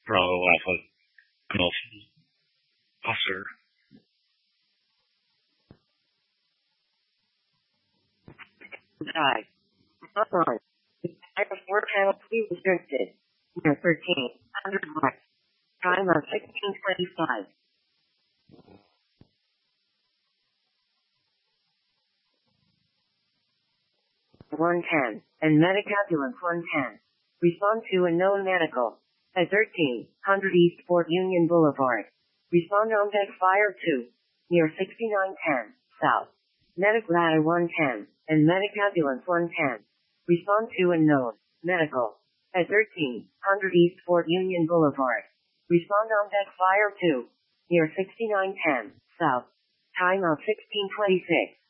Bravo Alpha Golf Officer. Die. Upon. Type of 4 panel to restricted. Near 1300 watts. Time of 1625. 110, and Metacabulance 110. Respond to a known medical. At 1300 East Fort Union Boulevard. Respond on deck fire 2. Near 6910, South. Medic Ladder 110, and Metacabulance 110. Respond to a known medical. At 1300 East Fort Union Boulevard. Respond on deck fire 2. Near 6910, South. Time of 1626.